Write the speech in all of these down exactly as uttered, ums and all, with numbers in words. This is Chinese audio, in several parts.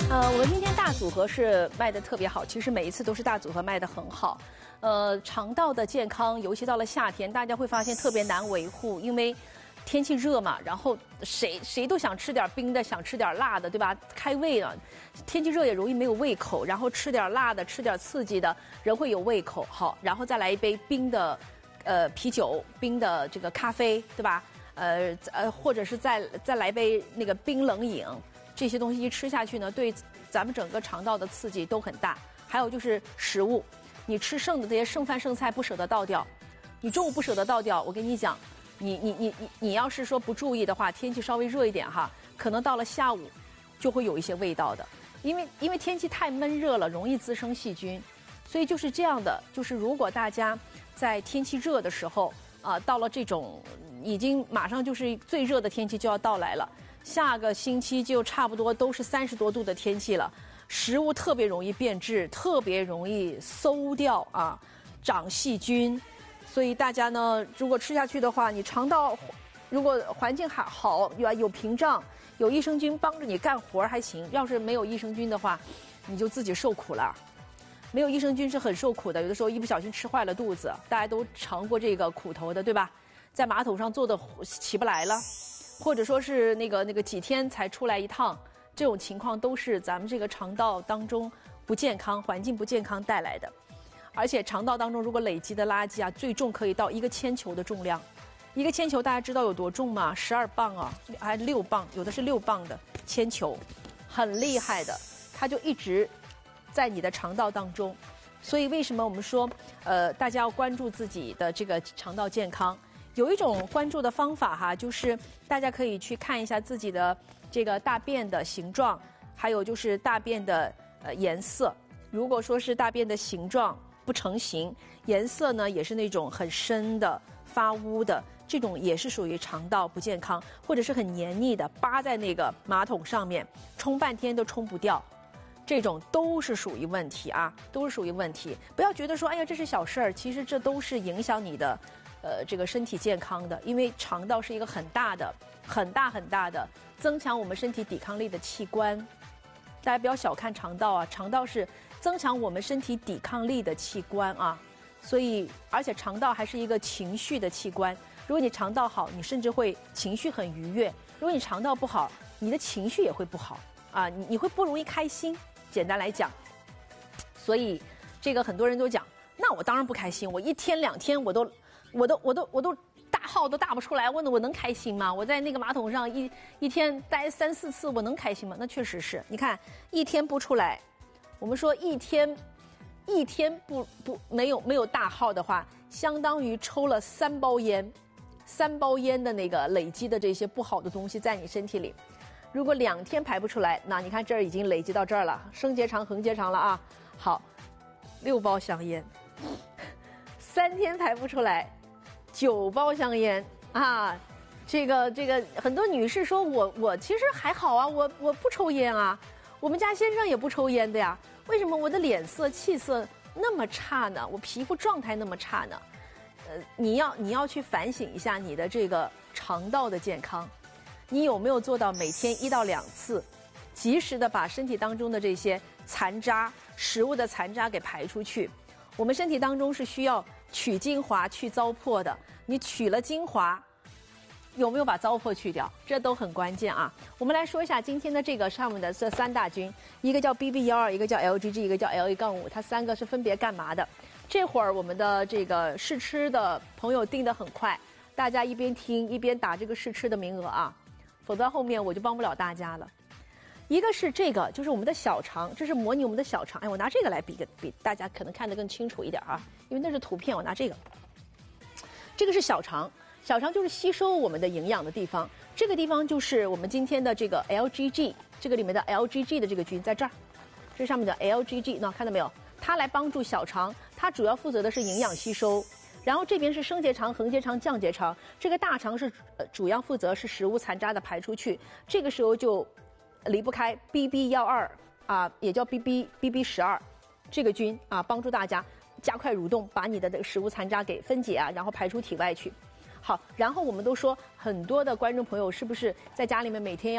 呃，我们今天大组合是卖的特别好，其实每一次都是大组合卖的很好。呃，肠道的健康，尤其到了夏天，大家会发现特别难维护，因为天气热嘛，然后谁谁都想吃点冰的，想吃点辣的，对吧？开胃了，天气热也容易没有胃口，然后吃点辣的，吃点刺激的，人会有胃口。好，然后再来一杯冰的，呃，啤酒，冰的这个咖啡，对吧？呃呃，或者是再再来杯那个冰冷饮。这些东西一吃下去呢，对咱们整个肠道的刺激都很大。还有就是食物，你吃剩的这些剩饭剩菜不舍得倒掉，你中午不舍得倒掉，我跟你讲，你你你你你要是说不注意的话，天气稍微热一点哈，可能到了下午就会有一些味道的，因为因为天气太闷热了，容易滋生细菌，所以就是这样的，就是如果大家在天气热的时候啊、呃，到了这种已经马上就是最热的天气就要到来了。下个星期就差不多都是三十多度的天气了，食物特别容易变质，特别容易馊掉啊，长细菌。所以大家呢，如果吃下去的话，你肠道如果环境还好，有有屏障，有益生菌帮着你干活还行；要是没有益生菌的话，你就自己受苦了。没有益生菌是很受苦的，有的时候一不小心吃坏了肚子，大家都尝过这个苦头的，对吧？在马桶上坐的起不来了。或者说是那个那个几天才出来一趟，这种情况都是咱们这个肠道当中不健康、环境不健康带来的。而且肠道当中如果累积的垃圾啊，最重可以到一个铅球的重量。一个铅球大家知道有多重吗？十二磅啊，还六磅，有的是六磅的铅球，很厉害的，它就一直在你的肠道当中。所以为什么我们说，呃，大家要关注自己的这个肠道健康？有一种关注的方法哈，就是大家可以去看一下自己的这个大便的形状，还有就是大便的呃颜色。如果说是大便的形状不成形，颜色呢也是那种很深的、发乌的，这种也是属于肠道不健康，或者是很黏腻的，扒在那个马桶上面，冲半天都冲不掉。这种都是属于问题啊，都是属于问题。不要觉得说，哎呀，这是小事儿，其实这都是影响你的。呃，这个身体健康的，因为肠道是一个很大的、很大很大的增强我们身体抵抗力的器官。大家不要小看肠道啊，肠道是增强我们身体抵抗力的器官啊。所以，而且肠道还是一个情绪的器官。如果你肠道好，你甚至会情绪很愉悦；如果你肠道不好，你的情绪也会不好啊，你你会不容易开心。简单来讲，所以这个很多人都讲，那我当然不开心，我一天两天我都。我都我都我都大号都大不出来，我我能开心吗？我在那个马桶上一一天待三四次，我能开心吗？那确实是，你看一天不出来，我们说一天一天不不没有没有大号的话，相当于抽了三包烟，三包烟的那个累积的这些不好的东西在你身体里。如果两天排不出来，那你看这儿已经累积到这儿了，升结肠横结肠了啊。好，六包香烟，三天排不出来。九包香烟啊，这个这个很多女士说我我其实还好啊，我我不抽烟啊，我们家先生也不抽烟的呀，为什么我的脸色气色那么差呢？我皮肤状态那么差呢？呃，你要你要去反省一下你的这个肠道的健康，你有没有做到每天一到两次，及时的把身体当中的这些残渣、食物的残渣给排出去？我们身体当中是需要取精华、去糟粕的。你取了精华，有没有把糟粕去掉？这都很关键啊。我们来说一下今天的这个上面的这三大菌，一个叫 B B 一二， 一个叫 L G G， 一个叫 L A 杠五， 它三个是分别干嘛的？这会儿我们的这个试吃的朋友订得很快，大家一边听一边打这个试吃的名额啊，否则后面我就帮不了大家了。一个是这个，就是我们的小肠，这是模拟我们的小肠。哎，我拿这个来比个比，大家可能看得更清楚一点啊，因为那是图片，我拿这个。这个是小肠，小肠就是吸收我们的营养的地方。这个地方就是我们今天的这个 L G G， 这个里面的 L G G 的这个菌在这儿，这上面的 L G G， 那看到没有？它来帮助小肠，它主要负责的是营养吸收。然后这边是升结肠、横结肠、降结肠，这个大肠是呃主要负责是食物残渣的排出去。这个时候就离不开 B B 一二 啊，也叫 B B B B 十二这个菌啊，帮助大家加快蠕动，把你的这个食物残渣给分解啊，然后排出体外去。好，然后我们都说很多的观众朋友是不是在家里面每天要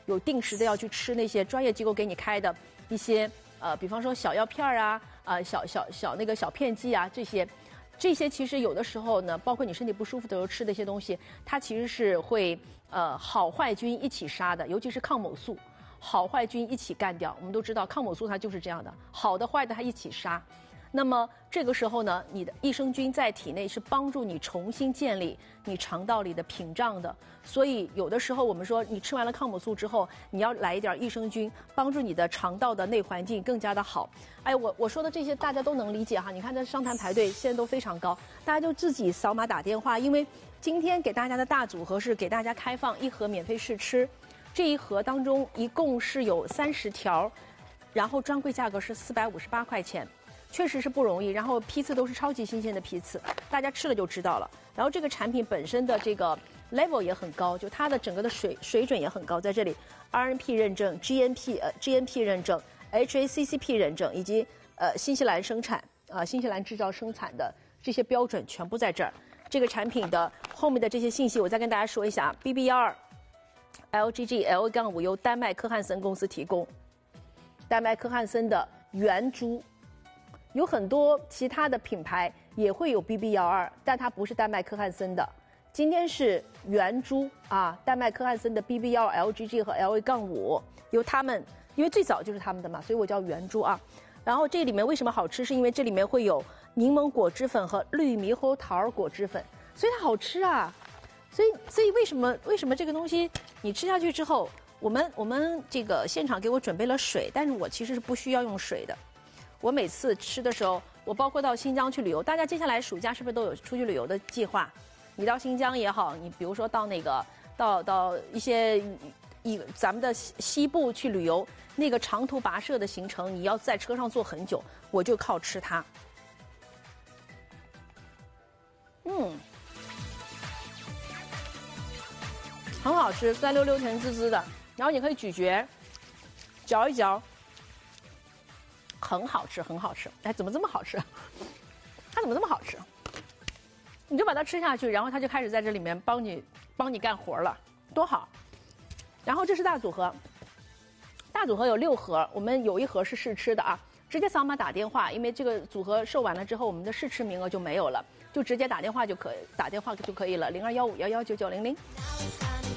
有定时的要去吃那些专业机构给你开的一些呃，比方说小药片儿啊，呃，小小小那个小片剂啊这些。这些其实有的时候呢，包括你身体不舒服的时候吃的一些东西，它其实是会呃好坏菌一起杀的，尤其是抗某素，好坏菌一起干掉。我们都知道抗某素它就是这样的，好的坏的它一起杀。那么这个时候呢，你的益生菌在体内是帮助你重新建立你肠道里的屏障的。所以有的时候我们说，你吃完了抗某素之后，你要来一点益生菌，帮助你的肠道的内环境更加的好。哎，我我说的这些大家都能理解哈。你看这商谈排队现在都非常高，大家就自己扫码打电话，因为今天给大家的大组合是给大家开放一盒免费试吃，这一盒当中一共是有三十条，然后专柜价格是四百五十八块钱。确实是不容易，然后批次都是超级新鲜的批次，大家吃了就知道了。然后这个产品本身的这个 level 也很高，就它的整个的水水准也很高，在这里 R N P 认证、G M P 呃 G M P 认证、H A C C P 认证，以及呃新西兰生产啊、呃、新西兰制造生产的这些标准全部在这儿。这个产品的后面的这些信息，我再跟大家说一下 ：B B 幺二 L G G L 杠五由丹麦科汉森公司提供，丹麦科汉森的原株。有很多其他的品牌也会有 B B 幺二，但它不是丹麦科汉森的。今天是原株啊，丹麦科汉森的 B B 幺 L G G 和 L A 杠五，由他们，因为最早就是他们的嘛，所以我叫原株啊。然后这里面为什么好吃？是因为这里面会有柠檬果汁粉和绿猕猴桃果汁粉，所以它好吃啊。所以，所以为什么为什么这个东西你吃下去之后，我们我们这个现场给我准备了水，但是我其实是不需要用水的。我每次吃的时候，我包括到新疆去旅游，大家接下来暑假是不是都有出去旅游的计划？你到新疆也好，你比如说到那个到到一些一咱们的西西部去旅游，那个长途跋涉的行程，你要在车上坐很久，我就靠吃它。嗯，很好吃，酸溜溜、甜滋滋的，然后你可以咀嚼，嚼一嚼。很好吃，很好吃！哎，怎么这么好吃？它怎么这么好吃？你就把它吃下去，然后它就开始在这里面帮你帮你干活了，多好！然后这是大组合，大组合有六盒，我们有一盒是试吃的啊，直接扫码打电话，因为这个组合售完了之后，我们的试吃名额就没有了，就直接打电话就可以，打电话就可以了，零二幺五幺幺九九零零。